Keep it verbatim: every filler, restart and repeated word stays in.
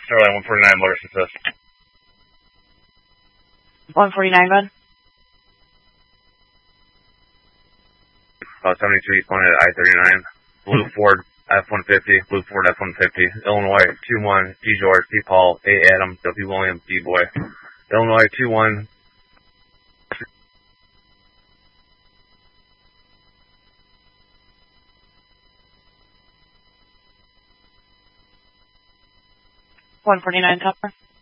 Starline one forty-nine, motor assist. one forty-nine, bud. Uh, seventy-three, pointed at I thirty-nine. Blue Ford F one fifty, Blue Ford F one fifty. Illinois two one, G George, C Paul, A Adam, W William, D Boy. Illinois two one. one forty-nine, Topper.